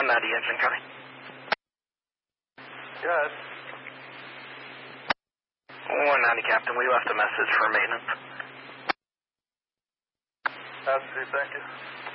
90 engine coming. Yes. 190, Captain. We left a message for maintenance. That's it, thank you.